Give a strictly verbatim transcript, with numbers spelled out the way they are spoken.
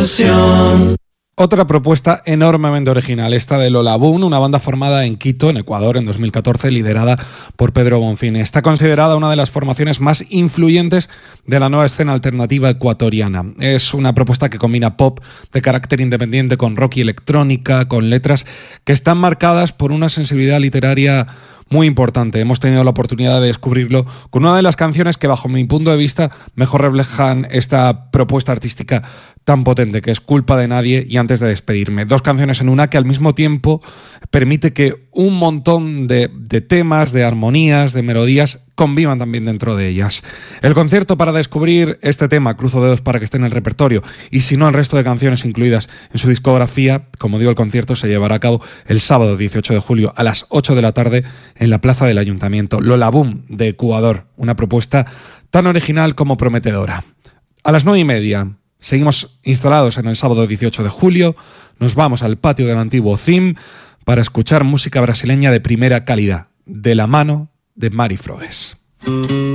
ilusión. Otra propuesta enormemente original, esta de Lola Boom, una banda formada en Quito, en Ecuador, en dos mil catorce, liderada por Pedro Bonfín. Está considerada una de las formaciones más influyentes de la nueva escena alternativa ecuatoriana. Es una propuesta que combina pop de carácter independiente con rock y electrónica, con letras que están marcadas por una sensibilidad literaria muy importante. Hemos tenido la oportunidad de descubrirlo con una de las canciones que, bajo mi punto de vista, mejor reflejan esta propuesta artística tan potente, que es Culpa de Nadie y Antes de Despedirme. Dos canciones en una que al mismo tiempo permite que un montón de, de temas, de armonías, de melodías convivan también dentro de ellas. El concierto para descubrir este tema, cruzo dedos para que esté en el repertorio, y si no el resto de canciones incluidas en su discografía, como digo, el concierto se llevará a cabo el sábado dieciocho de julio a las ocho de la tarde en la plaza del Ayuntamiento. Lola Boom de Ecuador, una propuesta tan original como prometedora. A las nueve y media seguimos instalados en el sábado dieciocho de julio, nos vamos al patio del antiguo C I M para escuchar música brasileña de primera calidad, de la mano de Mari Froes.